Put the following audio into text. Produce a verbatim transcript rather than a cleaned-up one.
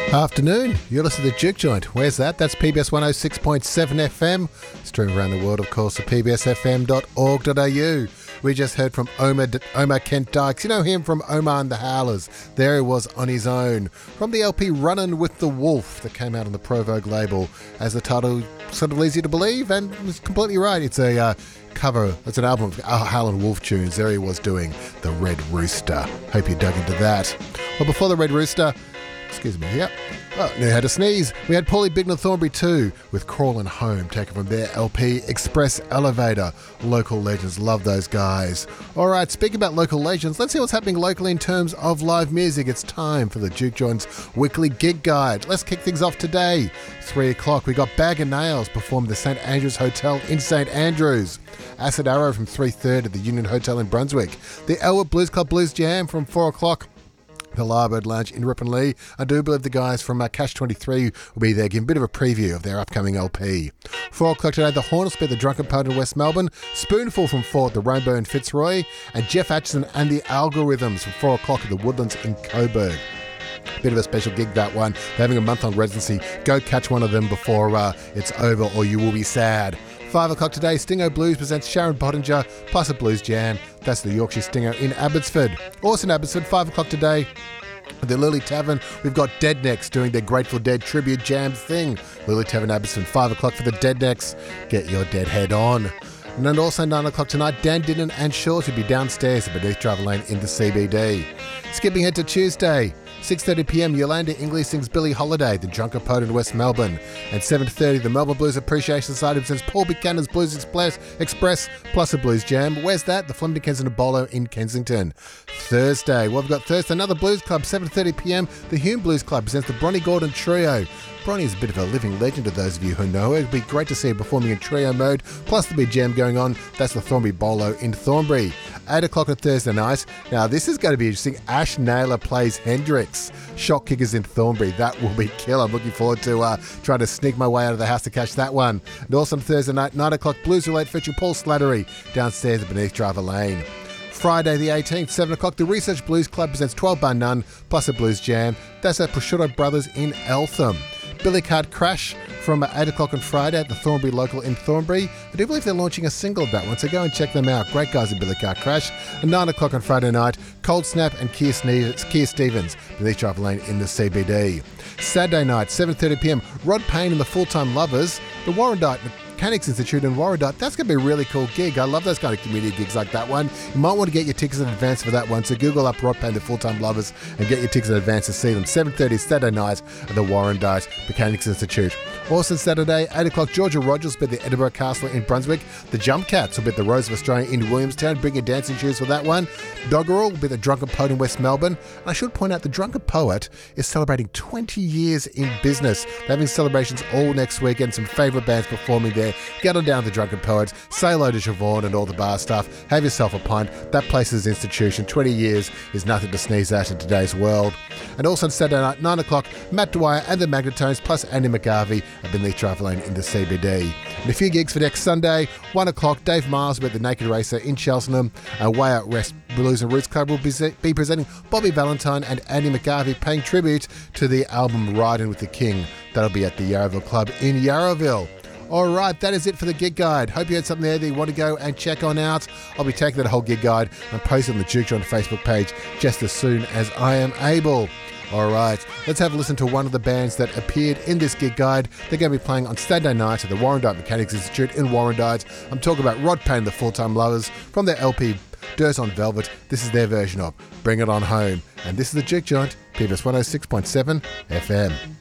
Afternoon, you're listening to the Juke Joint. Where's that? That's P B S one oh six point seven F M. Streaming around the world, of course, at p b s f m dot org dot a u. We just heard from Omar, Omar Kent Dykes. You know him from Omar and the Howlers. There he was on his own. From the L P Runnin' with the Wolf that came out on the Provogue label, as the title sort of leads you to believe, and was completely right. It's a uh, cover, it's an album of Howlin' Wolf tunes. There he was doing The Red Rooster. Hope you dug into that. Well, before The Red Rooster, excuse me, yep. Oh, knew how to sneeze. We had Paulie Bignell Thornbury too with Crawlin' Home, taken from their L P Express Elevator. Local legends, love those guys. All right, speaking about local legends, let's see what's happening locally in terms of live music. It's time for the Juke Joint's weekly gig guide. Let's kick things off today. Three o'clock, we got Bag of Nails performing at the Saint Andrews Hotel in Saint Andrews. Acid Arrow from three thirty at the Union Hotel in Brunswick. The Elwood Blues Club Blues Jam from four o'clock. The Lyrebird Lounge in Ripponlea. I do believe the guys from uh, Cash twenty-three will be there giving a bit of a preview of their upcoming L P. four o'clock today, the Hornets at the Drunken Poet in West Melbourne. Spoonful from four at the Rainbow in Fitzroy. And Jeff Atchison and the Algorithms from four o'clock at the Woodlands in Coburg. Bit of a special gig, that one. They're having a month-long residency. Go catch one of them before uh, it's over or you will be sad. Five o'clock today, Stingo Blues presents Sharon Pottinger plus a blues jam. That's the Yorkshire Stinger in Abbotsford. Also in Abbotsford, five o'clock today, at the Lily Tavern, we've got Deadnecks doing their Grateful Dead tribute jam thing. Lily Tavern, Abbotsford, five o'clock for the Deadnecks. Get your deadhead on. And then also nine o'clock tonight, Dan Dinnan and Short will be downstairs at Beneath Driver Lane in the C B D. Skipping ahead to Tuesday, six thirty p m, Yolanda English sings Billie Holiday, the Drunken Poet in West Melbourne. And seven thirty, the Melbourne Blues Appreciation Society presents Paul Buchanan's Blues Express, Express plus a blues jam. Where's that? The Flemington Kensington Bolo in Kensington. Thursday, well, we've got Thursday, another blues club, seven thirty p m, the Hume Blues Club presents the Bronnie Gordon Trio. Bronnie is a bit of a living legend to those of you who know her. It'd be great to see her performing in trio mode, plus the big jam going on. That's the Thornbury Bolo in Thornbury. eight o'clock on Thursday night. Now, this is going to be interesting. Ash Naylor plays Hendrix. Shock Kickers in Thornbury. That will be killer. I'm looking forward to uh, trying to sneak my way out of the house to catch that one. And also on Thursday night, nine o'clock, Blues Relate featuring Paul Slattery downstairs at Beneath Driver Lane. Friday the eighteenth, seven o'clock, the Research Blues Club presents twelve Bar None plus a blues jam. That's at Prosciutto Brothers in Eltham. Billy Card Crash from eight o'clock on Friday at the Thornbury Local in Thornbury. I do believe they're launching a single of that one, so go and check them out. Great guys at Billy Card Crash. And nine o'clock on Friday night, Cold Snap and Keir Stevens, Keir Stevens Beneath Driver Lane in the C B D. Saturday night, seven thirty p m, Rod Payne and the Full-Time Lovers, the Warrandyte Mechanics Institute in Warrandyte. That's going to be a really cool gig. I love those kind of community gigs like that one. You might want to get your tickets in advance for that one, so Google up Rod Payne, the Full-Time Lovers, and get your tickets in advance to see them. seven thirty Saturday night at the Warrandyte Mechanics Institute. Also Saturday, eight o'clock, Georgia Rogers will be at the Edinburgh Castle in Brunswick. The Jump Cats will be at the Rose of Australia in Williamstown. Bring your dancing shoes for that one. Doggerel will be at the Drunken Poet in West Melbourne. And I should point out the Drunken Poet is celebrating twenty years in business. They're having celebrations all next week and some favourite bands performing there. Get on down to the Drunken Poet, say hello to Siobhan and all the bar stuff, have yourself a pint. That place is an institution. twenty years is nothing to sneeze at in today's world. And also on Saturday night, nine o'clock, Matt Dwyer and the Magnetones plus Andy McGarvey at Beneath Driver Lane in the C B D. And a few gigs for next Sunday, one o'clock, Dave Miles will be at the Naked Racer in Cheltenham. Uh, Way Out West Blues and Roots Club will be, be presenting Bobby Valentine and Andy McGarvey, paying tribute to the album Riding with the King. That'll be at the Yarraville Club in Yarraville. All right, that is it for the gig guide. Hope you had something there that you want to go and check on out. I'll be taking that whole gig guide and posting on the Juke Joint Facebook page just as soon as I am able. All right, let's have a listen to one of the bands that appeared in this gig guide. They're going to be playing on Saturday night at the Warrandyte Mechanics Institute in Warrandyte. I'm talking about Rod Payne, the Full-Time Lovers, from their L P Dirt on Velvet. This is their version of Bring It On Home. And this is the Juke Joint, P B S one oh six point seven F M.